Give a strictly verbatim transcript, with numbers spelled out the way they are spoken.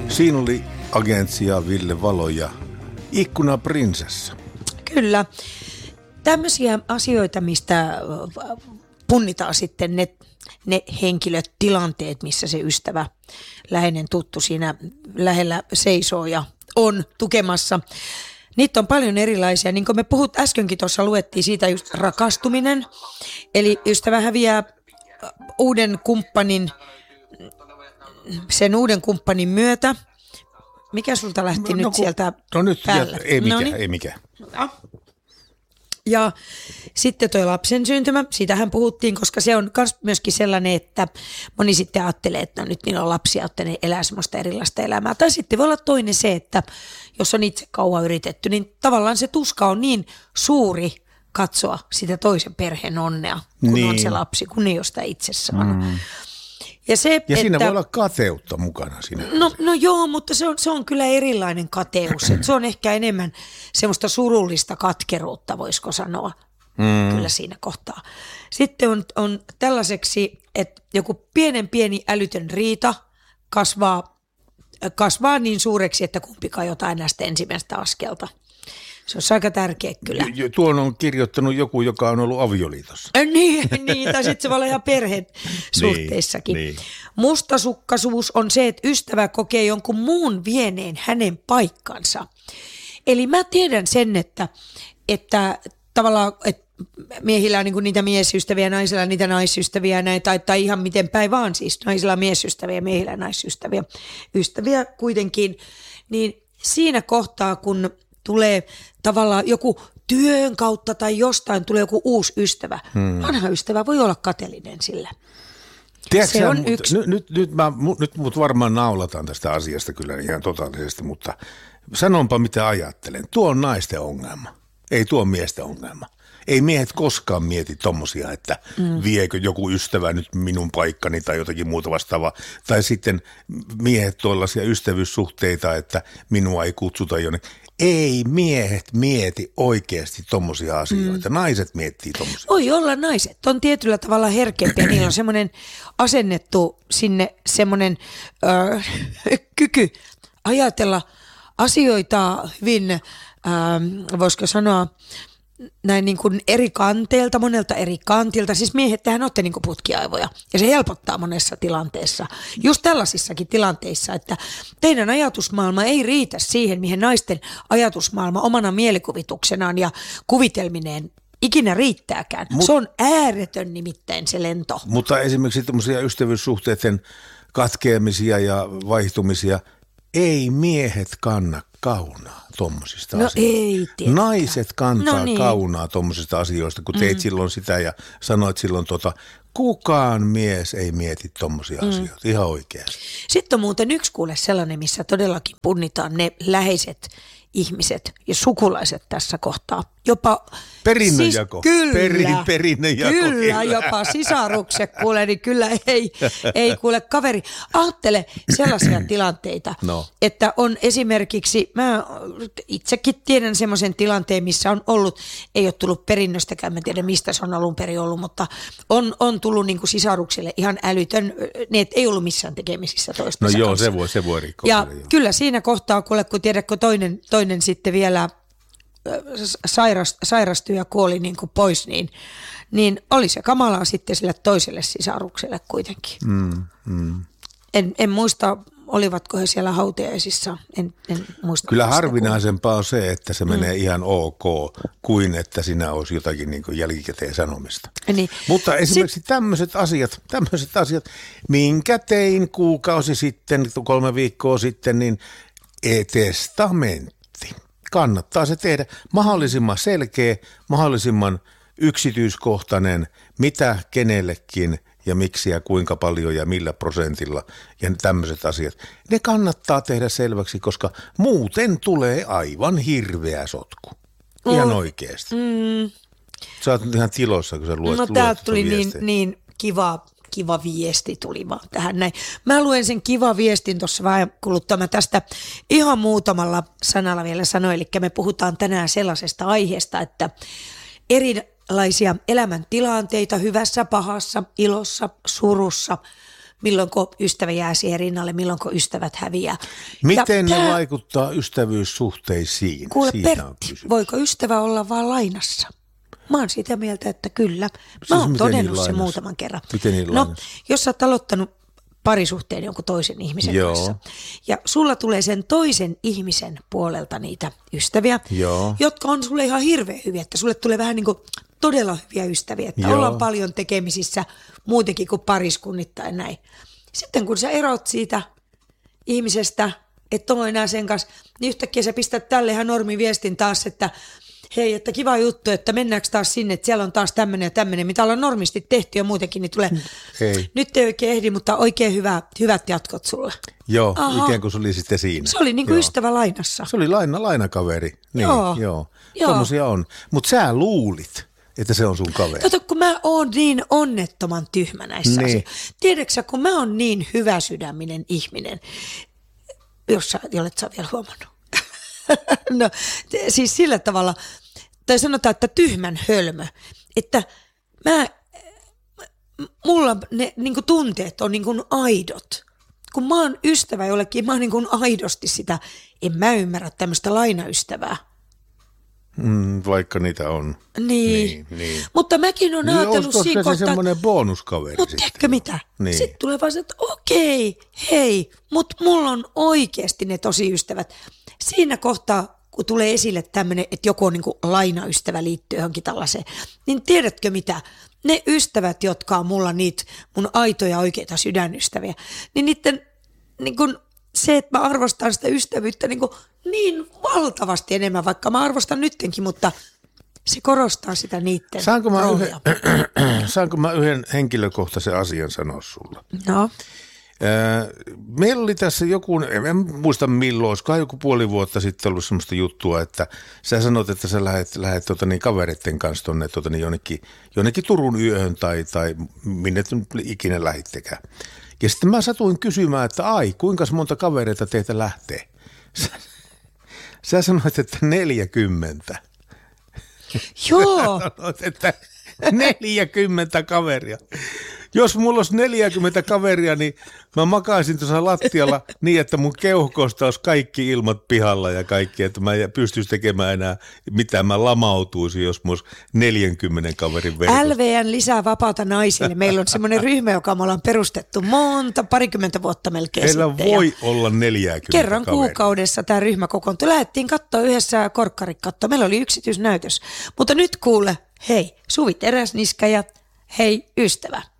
Siinä oli Agentsia, Ville Valo ja Ikkunaprinsessa. Kyllä. Tämmöisiä asioita, mistä punnitaan sitten ne, ne henkilöt, tilanteet, missä se ystävä, läheinen tuttu siinä lähellä seisoo ja on tukemassa. Niitä on paljon erilaisia. Niin kuin me puhut äskenkin tuossa luettiin siitä just rakastuminen. Eli ystävä häviää uuden kumppanin, sen uuden kumppanin myötä. Mikä sulta lähti no, nyt no, sieltä No nyt, päällä? ei mikään, Noniin. ei mikään. No. Ja sitten toi lapsen syntymä, siitähän puhuttiin, koska se on myöskin sellainen, että moni sitten ajattelee, että no nyt niillä on lapsia, että ne elää semmoista erilaista elämää. Tai sitten voi olla toinen se, että jos on itse kauan yritetty, niin tavallaan se tuska on niin suuri katsoa sitä toisen perheen onnea, kun niin. on se lapsi, kun ei ole sitä itse saanut. Mm. Ja, se, ja että, siinä voi olla kateutta mukana siinä. No, no joo, mutta se on, se on kyllä erilainen kateus. Se on ehkä enemmän semmoista surullista katkeruutta, voisiko sanoa, mm. kyllä siinä kohtaa. Sitten on, on tällaiseksi, että joku pienen pieni älytön riita kasvaa, kasvaa niin suureksi, että kumpikaan jotain näistä ensimmäistä askelta. Se on aika tärkeä kyllä. Jo, tuon on kirjoittanut joku, joka on ollut avioliitossa. Niin, niin tai sitten se voi olla ihan perhesuhteissakin. Niin, niin. Mustasukkaisuus on se, että ystävä kokee jonkun muun vieneen hänen paikkansa. Eli mä tiedän sen, että, että tavallaan että miehillä on niin niitä miesystäviä, naisilla on niitä naisystäviä, näin, tai, tai ihan miten päin vaan siis. Naisilla on miesystäviä, miehillä on naisystäviä. Ystäviä kuitenkin. Niin siinä kohtaa, kun tulee tavallaan joku työn kautta tai jostain tulee joku uusi ystävä. Hmm. Vanha ystävä voi olla kateellinen sillä. Tiedätkö se on mut, yksi. Nyt, nyt, nyt, mä, nyt mut varmaan naulataan tästä asiasta kyllä ihan totaalisesti, mutta sanonpa mitä ajattelen. Tuo on naisten ongelma, ei tuo miesten ongelma. Ei miehet koskaan mieti tommosia, että mm. viekö joku ystävä nyt minun paikkani tai jotakin muuta vastaavaa. Tai sitten miehet tuollaisia ystävyyssuhteita, että minua ei kutsuta jonnekin. Ei miehet mieti oikeasti tommosia asioita. Mm. Naiset miettii tommosia. Voi olla naiset. On tietyllä tavalla herkempiä. Niillä on semmoinen asennettu sinne semmoinen äh, kyky ajatella asioita hyvin, äh, voisiko sanoa, näin niin kuin eri kanteilta, monelta eri kantilta. Siis miehet, tehän olette niin kuin putkiaivoja ja se helpottaa monessa tilanteessa. Just tällaisissakin tilanteissa, että teidän ajatusmaailma ei riitä siihen, mihin naisten ajatusmaailma omana mielikuvituksenaan ja kuvitelmineen ikinä riittääkään. Mut, se on ääretön nimittäin se lento. Mutta esimerkiksi tämmöisiä ystävyyssuhteiden katkeamisia ja vaihtumisia, ei miehet kanna kaunaa tommosista no asioista. Ei tietenkään. Naiset kantaa no niin. kaunaa tommosista asioista, kun teit mm. silloin sitä ja sanoit silloin tota, kukaan mies ei mieti tommosia mm. asioita, ihan oikeasti. Sitten on muuten yksi kuule sellainen, missä todellakin punnitaan ne läheiset ihmiset ja sukulaiset tässä kohtaa. Jopa perinnönjako. Siis, kyllä, Perin, perinnönjako. Kyllä, kyllä, jopa sisarukset kuule, niin kyllä ei, ei kuule kaveri. Ajattele sellaisia tilanteita, no. että on esimerkiksi, mä itsekin tiedän semmoisen tilanteen, missä on ollut, ei ole tullut perinnöstäkään, mä tiedän mistä se on alun perin ollut, mutta on, on tullut niin kuin sisaruksille ihan älytön, ne ei ollut missään tekemisissä toistensa No joo, kanssa. se voi, se voi rikkoa. Ja kyllä, kyllä siinä kohtaa, kuule, kun tiedätkö toinen, toinen sitten vielä Sairast, sairastui ja kuoli niin kuin pois, niin, niin oli se kamalaa sitten sille toiselle sisarukselle kuitenkin. Mm, mm. En, en muista, olivatko he siellä hautajaisissa, en, en muista. Kyllä harvinaisempaa on se, että se menee mm. ihan ok, kuin että sinä olisi jotakin niin kuin jälkikäteen sanomista. Niin. Mutta esimerkiksi tämmöiset asiat, tämmöiset asiat, minkä tein kuukausi sitten, kolme viikkoa sitten, niin testamentti. Kannattaa se tehdä mahdollisimman selkeä, mahdollisimman yksityiskohtainen, mitä kenellekin ja miksi ja kuinka paljon ja millä prosentilla ja tämmöiset asiat. Ne kannattaa tehdä selväksi, koska muuten tulee aivan hirveä sotku. Ihan mm. oikeasti. Mm. Sä oot nyt ihan tilossa, kun sä luet. No täältä tuli niin, niin kiva, kiva viesti tuli vaan tähän näin. Mä luen sen kiva viestin tuossa vähän kuluttua. Mä tästä ihan muutamalla sanalla vielä sanoin. Eli me puhutaan tänään sellaisesta aiheesta, että erilaisia elämäntilanteita hyvässä, pahassa, ilossa, surussa milloinko ystävä jää siihen rinnalle, milloinko ystävät häviää. Miten ja ne tää, vaikuttaa ystävyyssuhteisiin? kuule Siitä on Pertti, kysymys. voiko ystävä olla vaan lainassa? Mä oon sitä mieltä, että kyllä. Mä Siis oon miten niin todennut sen lainassa? muutaman kerran. Miten niin no, lainassa? jos sä oot aloittanut parisuhteen jonkun toisen ihmisen Joo. kanssa, ja sulla tulee sen toisen ihmisen puolelta niitä ystäviä, Joo. jotka on sulle ihan hirveän hyviä, että sulle tulee vähän niin kuin todella hyviä ystäviä, että Joo. ollaan paljon tekemisissä muutenkin kuin pariskunnittain näin. Sitten kun sä erot siitä ihmisestä, et ole enää sen kanssa, niin yhtäkkiä sä pistät tälle ihan normiviestin taas, että hei, että kiva juttu, että mennäänkö taas sinne, että siellä on taas tämmöinen ja tämmöinen, mitä ollaan normisti tehty ja muutenkin, niin tulee, Ei. nyt ei oikein ehdi, mutta oikein hyvä, hyvät jatkot sulle. Joo, Aha. ikään kuin se oli sitten siinä. Se oli niin kuin Joo. ystävä lainassa. Se oli laina, lainakaveri. Niin, Joo. joo. Joo. Tommosia on. Mutta sä luulit, että se on sun kaveri. Kato, kun mä oon niin onnettoman tyhmä näissä Niin. asioissa. Tiedätkö sä, kun mä oon niin hyväsydäminen ihminen, jos sä olet sä vielä huomannut. No, te- siis sillä tavalla, tai sanotaan, että tyhmän hölmö, että mä, mulla ne niin kuin tunteet on niin kuin aidot. Kun mä oon ystävä jollekin, mä oon niin kuin aidosti sitä, en mä ymmärrä tämmöistä lainaystävää. Mm, vaikka niitä on. Niin. Niin, niin. Mutta mäkin on ajatellut olisiko siinä se kohtaa, semmoinen bonuskaveri mutta sitten? tiedätkö mitä? Niin. Sitten tulee vaan se, että okei, hei, mutta mulla on oikeasti ne tosi ystävät. Siinä kohtaa, kun tulee esille tämmöinen, että joku on niin kuin lainaystävä liittyy johonkin tällaiseen, niin tiedätkö mitä? Ne ystävät, jotka on mulla niitä mun aitoja oikeita sydänystäviä, niin niiden niin kuin se, että mä arvostan sitä ystävyyttä niin, kuin niin valtavasti enemmän, vaikka mä arvostan nyttenkin, mutta se korostaa sitä niiden Saanko mä, yhden, roolia. saanko mä yhden henkilökohtaisen asian sanoa sulle? No, Ää, Meillä oli tässä joku, en muista milloin, olisikohan joku puoli vuotta sitten ollut semmoista juttua, että sä sanot, että sä lähdet, lähdet tota niin, kavereiden kanssa tuonne tota niin, jonnekin, jonnekin Turun yöhön tai, tai minne nyt ikinä lähittekään. Ja sitten mä satuin kysymään, että ai, kuinka monta kavereita teitä lähtee? Sä, sä sanoit, että neljäkymmentä. joo, Sanoit, että neljäkymmentä kaveria. Jos mulla olisi neljäkymmentä kaveria, niin mä makaisin tuossa lattialla niin, että mun keuhkosta olisi kaikki ilmat pihalla ja kaikki, että mä en pystyisi tekemään enää mitään. Mä lamautuisin, jos mulla olisi neljänkymmenen kaverin verkosto. L V N lisää vapaata naisille. Meillä on semmoinen ryhmä, joka me ollaan perustettu monta, parikymmentä vuotta melkein Meillä sitten. voi Ja olla neljäkymmentä kerran kaveria. kuukaudessa tämä ryhmä kokoontui. Lähdettiin katsoa yhdessä korkkarit katsoa. Meillä oli yksityisnäytös. Mutta nyt kuule, hei, Suvi Teräsniskä ja hei, ystävä.